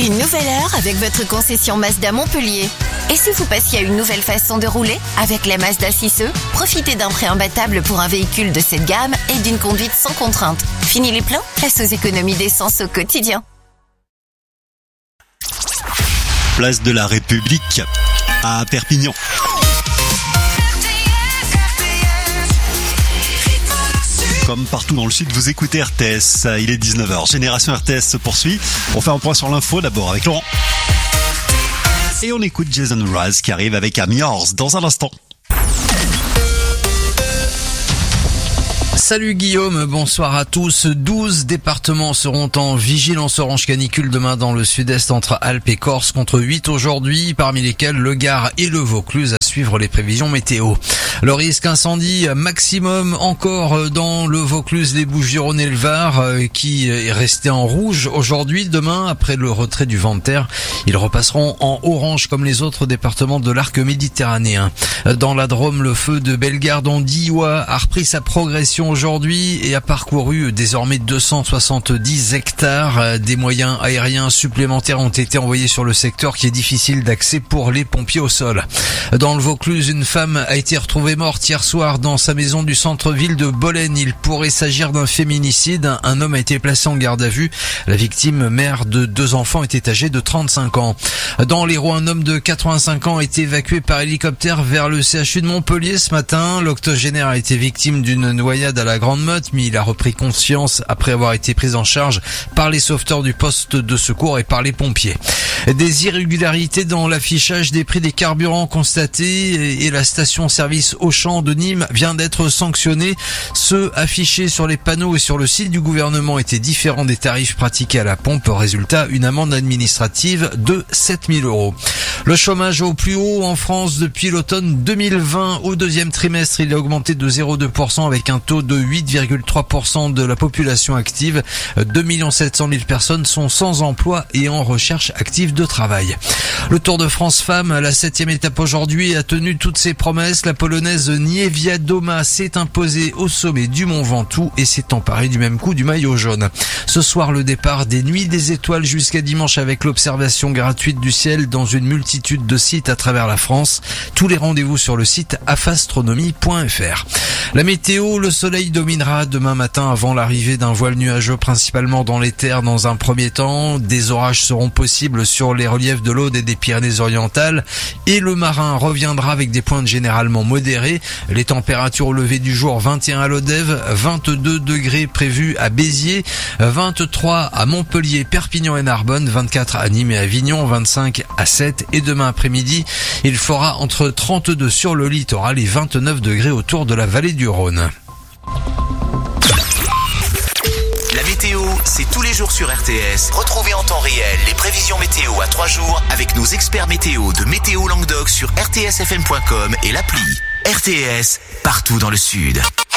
Une nouvelle heure avec votre concession Mazda Montpellier. Et si vous passiez à une nouvelle façon de rouler? Avec la Mazda 6e, profitez d'un prix imbattable pour un véhicule de cette gamme et d'une conduite sans contrainte. Fini les plans, place aux économies d'essence au quotidien. Place de la République à Perpignan. Comme partout dans le sud, vous écoutez RTS. Il est 19h. Génération RTS se poursuit. On fait un point sur l'info d'abord avec Laurent. Et on écoute Jason Mraz qui arrive avec I'm Yours dans un instant. Salut Guillaume, bonsoir à tous. 12 départements seront en vigilance orange canicule demain dans le sud-est entre Alpes et Corse contre 8 aujourd'hui, parmi lesquels le Gard et le Vaucluse à suivre les prévisions météo. Le risque incendie maximum encore dans le Vaucluse, les Bouches-du-Rhône et le Var qui est resté en rouge aujourd'hui. Demain, après le retrait du vent de terre, ils repasseront en orange comme les autres départements de l'arc méditerranéen. Dans la Drôme, le feu de Bellegarde en Diois a repris sa progression aujourd'hui et a parcouru désormais 270 hectares. Des moyens aériens supplémentaires ont été envoyés sur le secteur qui est difficile d'accès pour les pompiers au sol. Dans le Vaucluse, une femme a été retrouvée morte hier soir dans sa maison du centre-ville de Bolène. Il pourrait s'agir d'un féminicide. Un homme a été placé en garde à vue. La victime, mère de 2 enfants, était âgée de 35 ans. Dans l'Hérault, un homme de 85 ans a été évacué par hélicoptère vers le CHU de Montpellier ce matin. L'octogénaire a été victime d'une noyade à la Grande Motte, mais il a repris conscience après avoir été pris en charge par les sauveteurs du poste de secours et par les pompiers. Des irrégularités dans l'affichage des prix des carburants constatés et la station-service Auchan de Nîmes vient d'être sanctionnée. Ceux affichés sur les panneaux et sur le site du gouvernement étaient différents des tarifs pratiqués à la pompe. Résultat, une amende administrative de 7 000 €. Le chômage au plus haut en France depuis l'automne 2020. Au deuxième trimestre, il a augmenté de 0,2% avec un taux de 8,3% de la population active. 2 700 000 personnes sont sans emploi et en recherche active de travail. Le Tour de France Femmes, la 7e étape aujourd'hui, a tenu toutes ses promesses. La Polonaise Niewiadoma s'est imposée au sommet du Mont Ventoux et s'est emparée du même coup du maillot jaune. Ce soir, le départ des Nuits des Étoiles jusqu'à dimanche avec l'observation gratuite du ciel dans une multitude de sites à travers la France. Tous les rendez-vous sur le site afastronomie.fr. La météo, le soleil dominera demain matin avant l'arrivée d'un voile nuageux principalement dans les terres dans un premier temps. Des orages seront possibles sur les reliefs de l'Aude et des Pyrénées-Orientales et le marin reviendra avec des pointes généralement modérées. Les températures au lever du jour, 21 à Lodève, 22 degrés prévus à Béziers, 23 à Montpellier, Perpignan et Narbonne, 24 à Nîmes et Avignon, 25 à Sète et demain après-midi, il fera entre 32 sur le littoral et 29 degrés autour de la vallée du Rhône. La météo, c'est tous les jours sur RTS. Retrouvez en temps réel les prévisions météo à 3 jours avec nos experts météo de Météo Languedoc sur rtsfm.com et l'appli. RTS, partout dans le sud.